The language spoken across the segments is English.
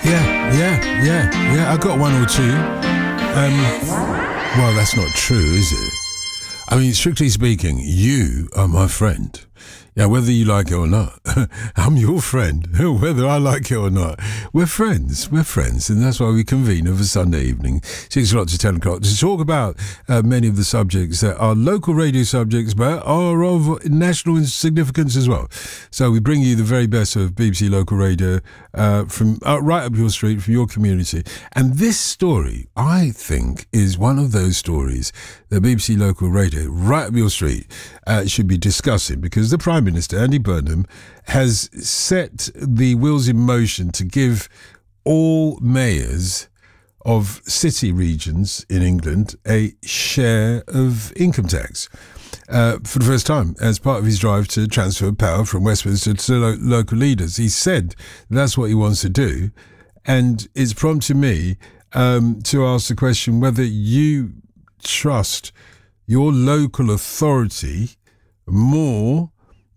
Yeah. I got one or two. Well, that's not true, is it? I mean, strictly speaking, you are my friend. Yeah, whether you like it or not. I'm your friend, whether I like it or not. We're friends, and that's why we convene over Sunday evening, 6 o'clock to 10 o'clock, to talk about many of the subjects that are local radio subjects, but are of national significance as well. So we bring you the very best of BBC Local Radio from right up your street, from your community. And this story, I think, is one of those stories that BBC Local Radio, right up your street, should be discussing, because the Prime Minister, Andy Burnham, has set the wheels in motion to give all mayors of city regions in England a share of income tax for the first time, as part of his drive to transfer power from Westminster to local leaders. He said that's what he wants to do, and it's prompted me to ask the question whether you trust your local authority more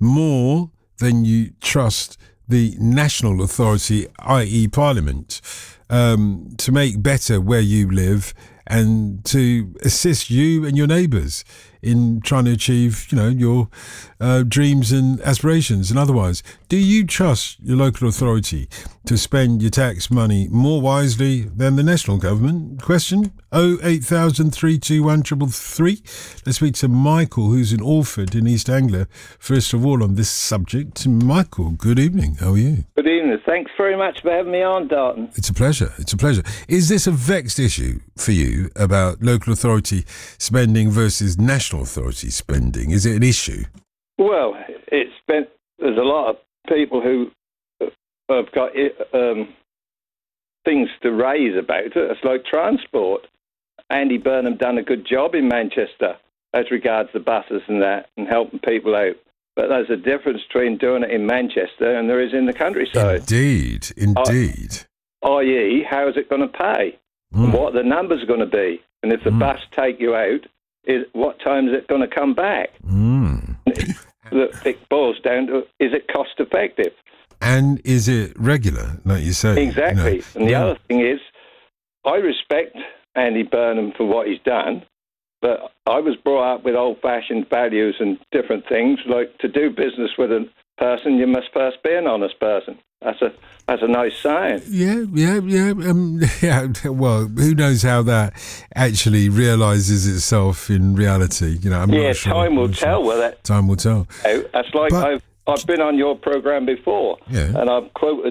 than you trust the national authority, i.e. Parliament, to make better where you live and to assist you and your neighbours in trying to achieve, your dreams and aspirations and otherwise. Do you trust your local authority to spend your tax money more wisely than the national government? Question 08000 321 333. Let's speak to Michael, who's in Alford in East Anglia, first of all on this subject. Michael, good evening. How are you? Good evening. Thanks very much for having me on, Dalton. It's a pleasure. Is this a vexed issue for you about local authority spending versus national authority spending? Is it an issue? Well, there's a lot of people who have got things to raise about it. It's like transport. Andy Burnham done a good job in Manchester as regards the buses and that, and helping people out. But there's a difference between doing it in Manchester and there is in the countryside. Indeed. I.e., how is it going to pay? And what are the numbers going to be? And if the bus take you out, what time is it going to come back? It boils down to, is it cost effective? And is it regular, like you say? Exactly. And the other thing is, I respect Andy Burnham for what he's done, but I was brought up with old-fashioned values and different things, like to do business with a person, you must first be an honest person. That's a nice saying. Yeah. Well, who knows how that actually realises itself in reality? I'm not sure. Time will tell. Time will tell. That's like I've been on your programme before, and I've quoted